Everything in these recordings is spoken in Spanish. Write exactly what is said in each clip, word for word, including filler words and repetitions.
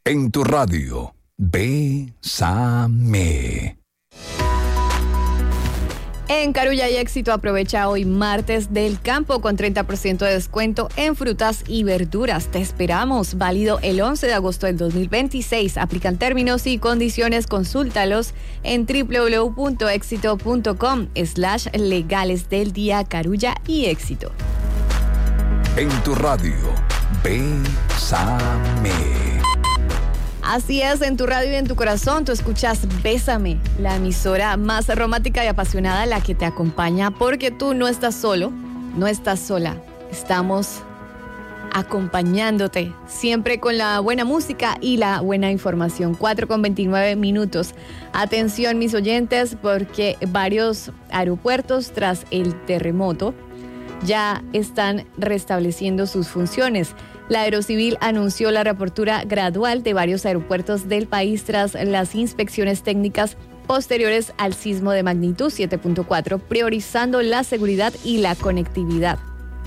En tu radio, Bésame. En Carulla y Éxito aprovecha hoy martes del campo con treinta por ciento de descuento en frutas y verduras. Te esperamos. Válido el once de agosto del dos mil veintiséis. Aplican términos y condiciones. Consúltalos en www.éxito.com slash legales del día Carulla y Éxito. En tu radio, Bésame. Así es, en tu radio y en tu corazón, tú escuchas Bésame, la emisora más romántica y apasionada, la que te acompaña, porque tú no estás solo, no estás sola. Estamos acompañándote, siempre con la buena música y la buena información. cuatro con veintinueve minutos. Atención, mis oyentes, porque varios aeropuertos, tras el terremoto, ya están restableciendo sus funciones. La Aerocivil anunció la reapertura gradual de varios aeropuertos del país tras las inspecciones técnicas posteriores al sismo de magnitud siete punto cuatro, priorizando la seguridad y la conectividad.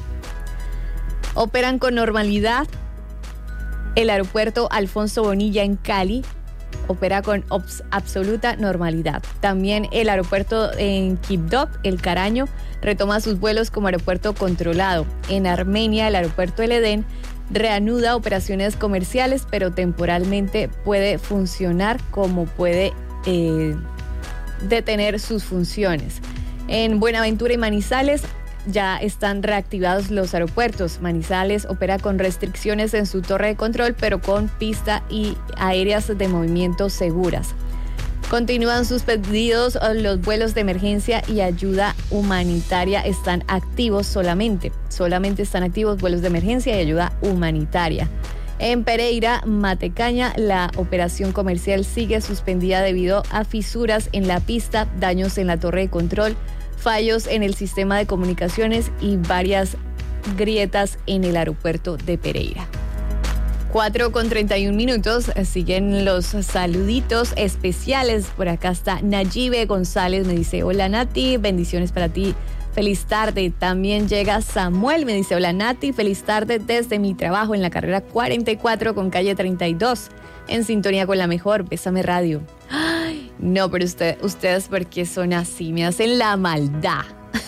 Operan con normalidad. El aeropuerto Alfonso Bonilla en Cali opera con obs- absoluta normalidad. También el aeropuerto en Quibdó, El Caraño, retoma sus vuelos como aeropuerto controlado. En Armenia, el aeropuerto El Edén reanuda operaciones comerciales, pero temporalmente puede funcionar como puede eh, detener sus funciones. En Buenaventura y Manizales ya están reactivados los aeropuertos. Manizales opera con restricciones en su torre de control, pero con pista y aéreas de movimiento seguras. Continúan suspendidos los vuelos de emergencia y ayuda humanitaria. Están activos solamente. Solamente están activos vuelos de emergencia y ayuda humanitaria. En Pereira, Matecaña, la operación comercial sigue suspendida debido a fisuras en la pista, daños en la torre de control, fallos en el sistema de comunicaciones y varias grietas en el aeropuerto de Pereira. cuatro con treinta y un minutos, siguen los saluditos especiales. Por acá está Nayibe González, me dice: hola Nati, bendiciones para ti, feliz tarde. También llega Samuel, me dice: hola Nati, feliz tarde desde mi trabajo en la carrera cuarenta y cuatro con calle treinta y dos, en sintonía con la mejor, Bésame Radio. Ay, no, pero usted, ustedes, ¿por qué son así? Me hacen la maldad.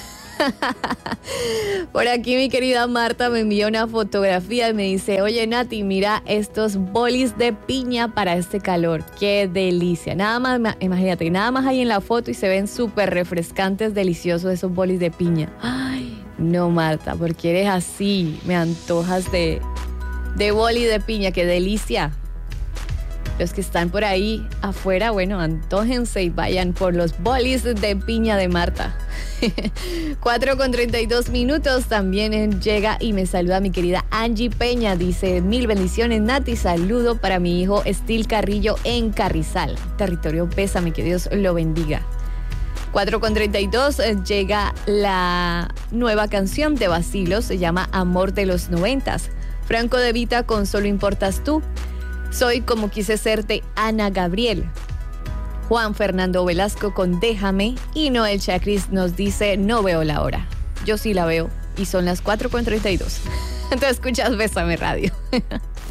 Por aquí mi querida Marta me envió una fotografía y me dice: oye Nati, mira estos bolis de piña para este calor, qué delicia. Nada más, imagínate, nada más ahí en la foto y se ven súper refrescantes, deliciosos esos bolis de piña. Ay, no Marta, porque eres así, me antojas de, de boli de piña, qué delicia. Los que están por ahí afuera, bueno, antójense y vayan por los bolis de piña de Marta. cuatro con treinta y dos minutos. También llega y me saluda mi querida Angie Peña. Dice: mil bendiciones Nati, saludo para mi hijo Estil Carrillo en Carrizal, territorio Bésame, que Dios lo bendiga. cuatro con treinta y dos, llega la nueva canción de Basilio, se llama Amor de los noventas. Franco De Vita con Solo Importas Tú. Soy como quise serte, Ana Gabriel. Juan Fernando Velasco con Déjame. Y Noel Chacris nos dice: no veo la hora. Yo sí la veo y son las cuatro con treinta y dos. Te escuchas Bésame Radio.